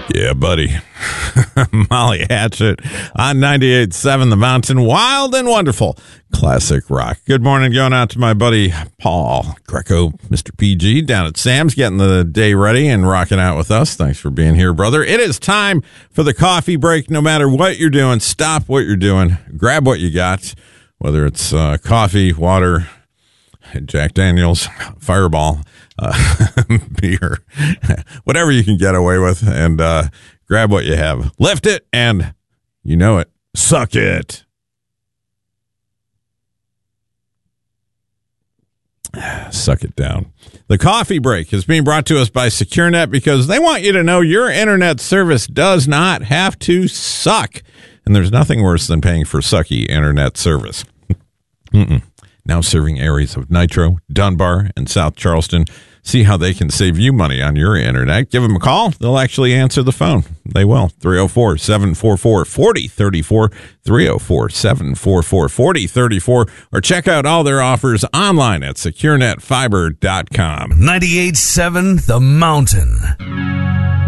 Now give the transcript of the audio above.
Yeah, buddy. Molly Hatchet on 98.7 The Mountain. Wild and wonderful classic rock. Good morning going out to my buddy Paul Greco, Mr. PG, down at Sam's, getting the day ready and rocking out with us. Thanks for being here, brother. It is time for the coffee break. No matter what you're doing, stop what you're doing. Grab what you got, whether it's coffee, water, Jack Daniels, Fireball, beer, whatever you can get away with, and grab what you have. Lift it, and you know it. Suck it. Suck it down. The coffee break is being brought to us by SecureNet because they want you to know your internet service does not have to suck. And there's nothing worse than paying for sucky internet service. Now serving areas of Nitro, Dunbar, and South Charleston. See how they can save you money on your internet. Give them a call. They'll actually answer the phone. They will. 304-744-4034. 304-744-4034. Or check out all their offers online at securenetfiber.com. 98.7 The Mountain.